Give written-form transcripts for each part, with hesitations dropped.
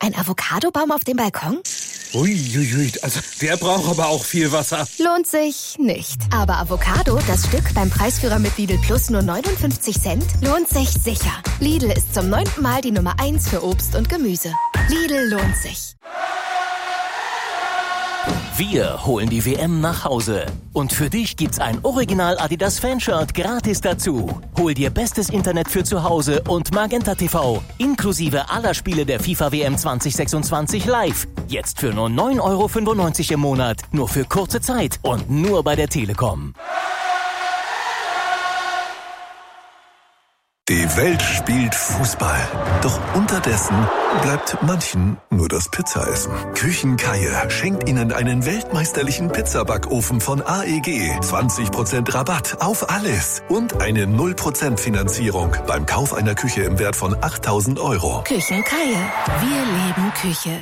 Ein Avocadobaum auf dem Balkon? Uiuiui, also der braucht aber auch viel Wasser. Lohnt sich nicht. Aber Avocado, das Stück beim Preisführer mit Lidl Plus nur 59 Cent, lohnt sich sicher. Lidl ist zum 9. Mal die Nummer 1 für Obst und Gemüse. Lidl lohnt sich. Wir holen die WM nach Hause. Und für dich gibt's ein Original Adidas Fanshirt gratis dazu. Hol dir bestes Internet für zu Hause und Magenta TV, inklusive aller Spiele der FIFA WM 2026 live. Jetzt für nur 9,95 € im Monat. Nur für kurze Zeit und nur bei der Telekom. Die Welt spielt Fußball. Doch unterdessen bleibt manchen nur das Pizzaessen. Küchenkeier schenkt Ihnen einen weltmeisterlichen Pizzabackofen von AEG. 20% Rabatt auf alles. Und eine 0% Finanzierung beim Kauf einer Küche im Wert von 8.000 €. Küchenkeier. Wir leben Küche.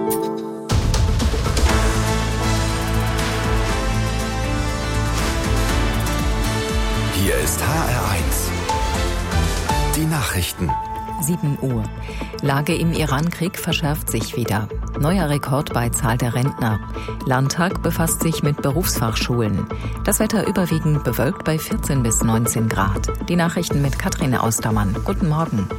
Hier ist HR1. Die Nachrichten. 7 Uhr. Lage im Iran-Krieg verschärft sich wieder. Neuer Rekord bei Zahl der Rentner. Landtag befasst sich mit Berufsfachschulen. Das Wetter überwiegend bewölkt bei 14 bis 19 Grad. Die Nachrichten mit Katrin Austermann. Guten Morgen.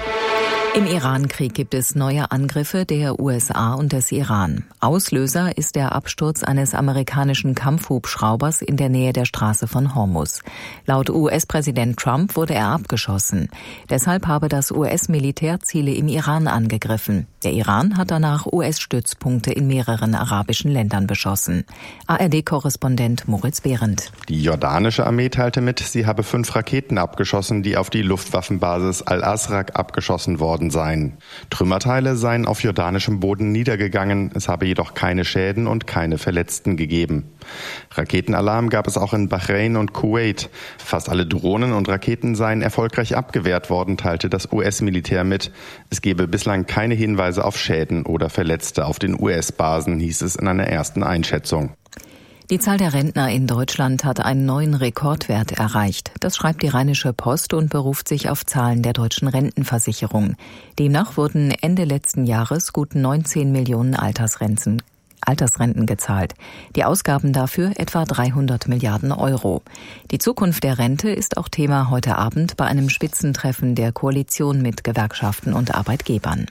Im Iran-Krieg gibt es neue Angriffe der USA und des Iran. Auslöser ist der Absturz eines amerikanischen Kampfhubschraubers in der Nähe der Straße von Hormuz. Laut US-Präsident Trump wurde er abgeschossen. Deshalb habe das US-Militär Ziele im Iran angegriffen. Der Iran hat danach US-Stützpunkte in mehreren arabischen Ländern beschossen. ARD-Korrespondent Moritz Behrendt. Die jordanische Armee teilte mit, sie habe 5 Raketen abgeschossen, die auf die Luftwaffenbasis Al-Asraq abgeschossen worden seien. Trümmerteile seien auf jordanischem Boden niedergegangen, es habe jedoch keine Schäden und keine Verletzten gegeben. Raketenalarm gab es auch in Bahrain und Kuwait. Fast alle Drohnen und Raketen seien erfolgreich abgewehrt worden, teilte das US-Militär mit. Es gebe bislang keine Hinweise auf Schäden oder Verletzte auf den US-Basen, hieß es in einer ersten Einschätzung. Die Zahl der Rentner in Deutschland hat einen neuen Rekordwert erreicht. Das schreibt die Rheinische Post und beruft sich auf Zahlen der deutschen Rentenversicherung. Demnach wurden Ende letzten Jahres gut 19 Millionen Altersrenten gezahlt. Die Ausgaben dafür etwa 300 Milliarden €. Die Zukunft der Rente ist auch Thema heute Abend bei einem Spitzentreffen der Koalition mit Gewerkschaften und Arbeitgebern.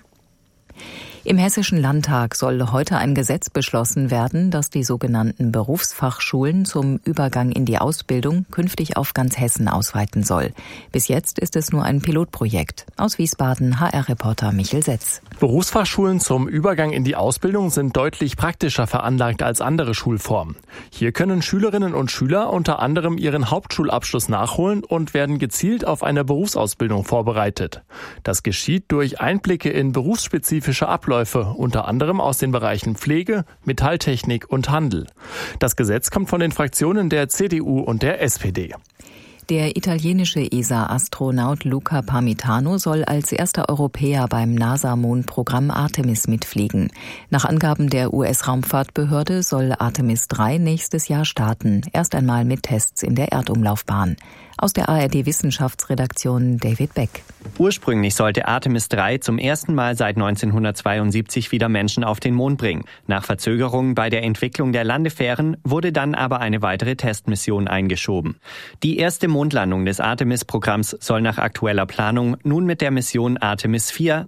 Im Hessischen Landtag soll heute ein Gesetz beschlossen werden, das die sogenannten Berufsfachschulen zum Übergang in die Ausbildung künftig auf ganz Hessen ausweiten soll. Bis jetzt ist es nur ein Pilotprojekt. Aus Wiesbaden HR-Reporter Michel Setz. Berufsfachschulen zum Übergang in die Ausbildung sind deutlich praktischer veranlagt als andere Schulformen. Hier können Schülerinnen und Schüler unter anderem ihren Hauptschulabschluss nachholen und werden gezielt auf eine Berufsausbildung vorbereitet. Das geschieht durch Einblicke in berufsspezifische Abläufe, unter anderem aus den Bereichen Pflege, Metalltechnik und Handel. Das Gesetz kommt von den Fraktionen der CDU und der SPD. Der italienische ESA-Astronaut Luca Parmitano soll als erster Europäer beim NASA-Mondprogramm Artemis mitfliegen. Nach Angaben der US-Raumfahrtbehörde soll Artemis 3 nächstes Jahr starten, erst einmal mit Tests in der Erdumlaufbahn. Aus der ARD-Wissenschaftsredaktion David Beck. Ursprünglich sollte Artemis 3 zum ersten Mal seit 1972 wieder Menschen auf den Mond bringen. Nach Verzögerungen bei der Entwicklung der Landefähren wurde dann aber eine weitere Testmission eingeschoben. Die erste Mondlandung des Artemis-Programms soll nach aktueller Planung nun mit der Mission Artemis 4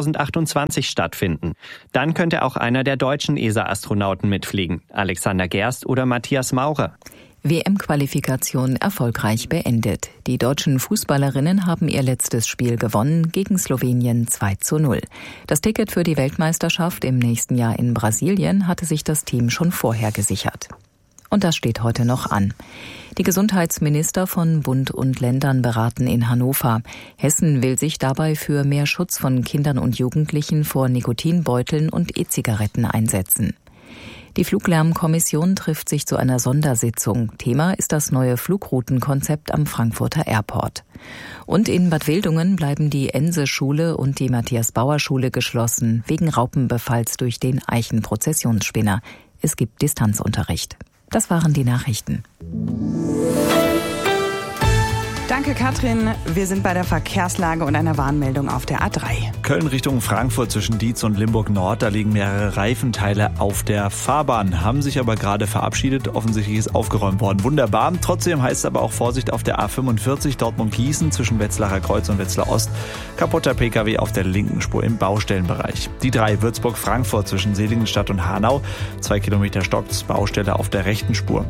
2028 stattfinden. Dann könnte auch einer der deutschen ESA-Astronauten mitfliegen, Alexander Gerst oder Matthias Maurer. WM-Qualifikation erfolgreich beendet. Die deutschen Fußballerinnen haben ihr letztes Spiel gewonnen gegen Slowenien 2:0. Das Ticket für die Weltmeisterschaft im nächsten Jahr in Brasilien hatte sich das Team schon vorher gesichert. Und das steht heute noch an. Die Gesundheitsminister von Bund und Ländern beraten in Hannover. Hessen will sich dabei für mehr Schutz von Kindern und Jugendlichen vor Nikotinbeuteln und E-Zigaretten einsetzen. Die Fluglärmkommission trifft sich zu einer Sondersitzung. Thema ist das neue Flugroutenkonzept am Frankfurter Airport. Und in Bad Wildungen bleiben die Ense-Schule und die Matthias-Bauer-Schule geschlossen, wegen Raupenbefalls durch den Eichenprozessionsspinner. Es gibt Distanzunterricht. Das waren die Nachrichten. Danke, Katrin. Wir sind bei der Verkehrslage und einer Warnmeldung auf der A3. Köln Richtung Frankfurt zwischen Dietz und Limburg Nord. Da liegen mehrere Reifenteile auf der Fahrbahn. Haben sich aber gerade verabschiedet. Offensichtlich ist aufgeräumt worden. Wunderbar. Trotzdem heißt es aber auch Vorsicht auf der A45 Dortmund-Gießen zwischen Wetzlarer Kreuz und Wetzlar Ost. Kaputter PKW auf der linken Spur im Baustellenbereich. Die 3 Würzburg-Frankfurt zwischen Seligenstadt und Hanau. 2 Kilometer stockt, Baustelle auf der rechten Spur.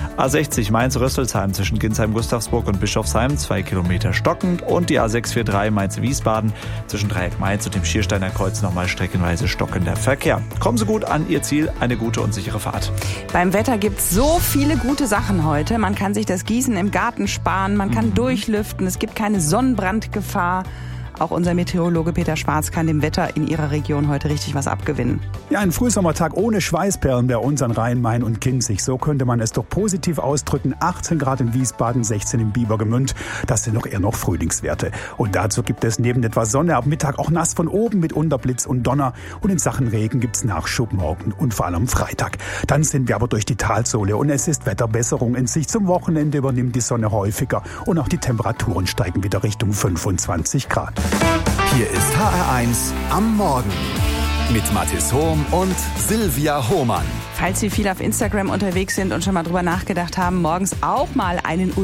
A60 Mainz-Rösselsheim zwischen Ginsheim-Gustavsburg und Bischofsheim, 2 Kilometer stockend. Und die A643 Mainz-Wiesbaden zwischen Dreieck Mainz und dem Schiersteiner Kreuz nochmal streckenweise stockender Verkehr. Kommen Sie gut an Ihr Ziel, eine gute und sichere Fahrt. Beim Wetter gibt es so viele gute Sachen heute. Man kann sich das Gießen im Garten sparen, man kann durchlüften, es gibt keine Sonnenbrandgefahr. Auch unser Meteorologe Peter Schwarz kann dem Wetter in Ihrer Region heute richtig was abgewinnen. Ja, ein Frühsommertag ohne Schweißperlen bei uns an Rhein, Main und Kinzig. So könnte man es doch positiv ausdrücken. 18 Grad in Wiesbaden, 16 im Biebergemünd. Das sind doch eher noch Frühlingswerte. Und dazu gibt es neben etwas Sonne ab Mittag auch nass von oben mit Unterblitz und Donner. Und in Sachen Regen gibt's Nachschub morgen und vor allem Freitag. Dann sind wir aber durch die Talsohle und es ist Wetterbesserung in Sicht. Zum Wochenende übernimmt die Sonne häufiger und auch die Temperaturen steigen wieder Richtung 25 Grad. Hier ist HR1 am Morgen mit Mathis Hohm und Silvia Hohmann. Falls Sie viel auf Instagram unterwegs sind und schon mal drüber nachgedacht haben, morgens auch mal einen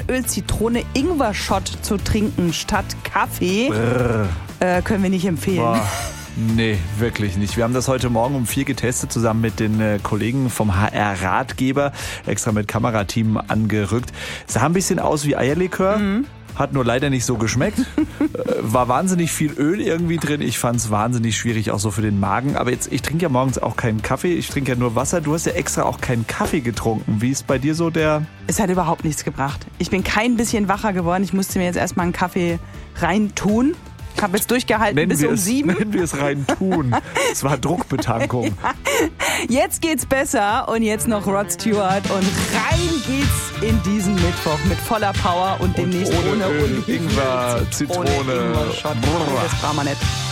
Olivenöl-Zitrone-Ingwer-Shot zu trinken statt Kaffee, können wir nicht empfehlen. Boah. Nee, wirklich nicht. Wir haben das heute Morgen um 4 getestet, zusammen mit den Kollegen vom HR-Ratgeber, extra mit Kamerateam angerückt. Sah ein bisschen aus wie Eierlikör. Hat nur leider nicht so geschmeckt. War wahnsinnig viel Öl irgendwie drin. Ich fand es wahnsinnig schwierig, auch so für den Magen. Aber jetzt, ich trinke ja morgens auch keinen Kaffee. Ich trinke ja nur Wasser. Du hast ja extra auch keinen Kaffee getrunken. Wie ist bei dir so der... Es hat überhaupt nichts gebracht. Ich bin kein bisschen wacher geworden. Ich musste mir jetzt erstmal einen Kaffee reintun. Ich habe jetzt durchgehalten bis um 7. Nennen wir es rein tun. Es war Druckbetankung. Ja. Jetzt geht's besser und jetzt noch Rod Stewart und rein geht's in diesen Mittwoch mit voller Power und demnächst ohne Ingwer, Zitrone. Ohne Ingwer-Shot. Das brauchen wir nicht.